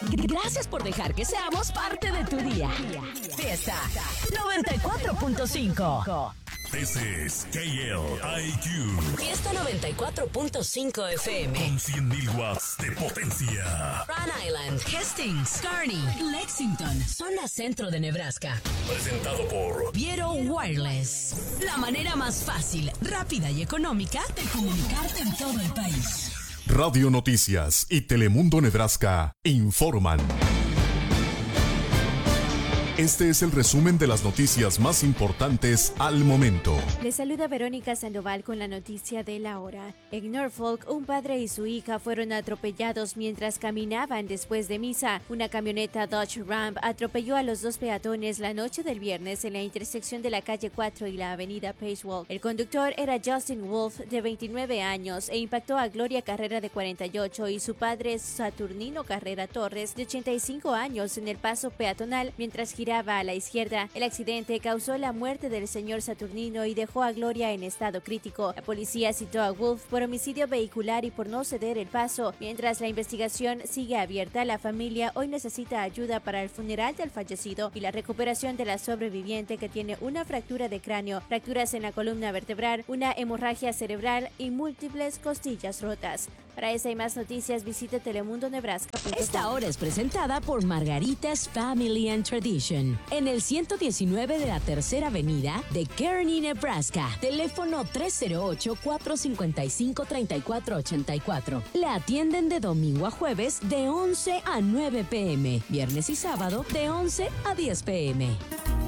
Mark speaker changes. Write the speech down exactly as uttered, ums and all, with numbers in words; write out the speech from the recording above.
Speaker 1: Gracias por dejar que seamos parte de tu día. Fiesta noventa y cuatro punto cinco.
Speaker 2: This is K L I Q.
Speaker 1: Fiesta noventa y cuatro punto cinco F M.
Speaker 2: Con cien mil watts de potencia.
Speaker 1: Rhode Island, Hastings, Kearney, Lexington, zona centro de Nebraska.
Speaker 2: Presentado por
Speaker 1: Viero Wireless. La manera más fácil, rápida y económica de comunicarte en todo el país.
Speaker 2: Radio Noticias y Telemundo Nebraska informan. Este es el resumen de las noticias más importantes al momento.
Speaker 3: Les saluda Verónica Sandoval con la noticia de la hora. En Norfolk, un padre y su hija fueron atropellados mientras caminaban después de misa. Una camioneta Dodge Ram atropelló a los dos peatones la noche del viernes en la intersección de la calle cuatro y la avenida Pacewalk. El conductor era Justin Wolf, de veintinueve años, e impactó a Gloria Carrera, de cuarenta y ocho, y su padre Saturnino Carrera Torres, de ochenta y cinco años, en el paso peatonal mientras giraba a la izquierda. El accidente causó la muerte del señor Saturnino y dejó a Gloria en estado crítico. La policía citó a Wolf por homicidio vehicular y por no ceder el paso. Mientras la investigación sigue abierta, la familia hoy necesita ayuda para el funeral del fallecido y la recuperación de la sobreviviente, que tiene una fractura de cráneo, fracturas en la columna vertebral, una hemorragia cerebral y múltiples costillas rotas. Para esa y más noticias, visite telemundo nebraska punto com.
Speaker 1: Esta hora es presentada por Margaritas Family and Tradition, en el ciento diecinueve de la Tercera Avenida de Kearney, Nebraska. Teléfono tres cero ocho, cuatro cinco cinco, tres cuatro ocho cuatro. La atienden de domingo a jueves de once a nueve p m, viernes y sábado de once a diez p m